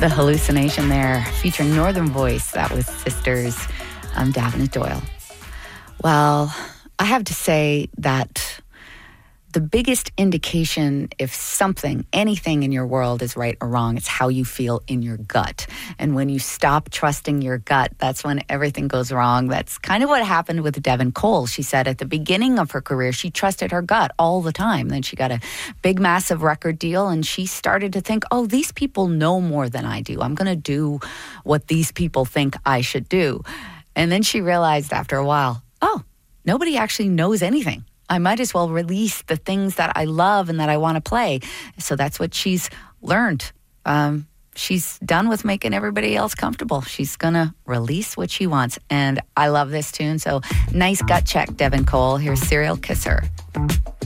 The Hallucination there, featuring Northern Voice. That was Sisters. I'm Daphne Doyle. Well, I have to say that the biggest indication if something, anything in your world is right or wrong, it's how you feel in your gut. And when you stop trusting your gut, that's when everything goes wrong. That's kind of what happened with Devin Cole. She said at the beginning of her career, she trusted her gut all the time. Then she got a big, massive record deal, and she started to think, oh, these people know more than I do. I'm going to do what these people think I should do. And then she realized after a while, oh, nobody actually knows anything. I might as well release the things that I love and that I want to play. So that's what she's learned. She's done with making everybody else comfortable. She's going to release what she wants. And I love this tune. So nice gut check, Devin Cole. Here's Serial Kisser.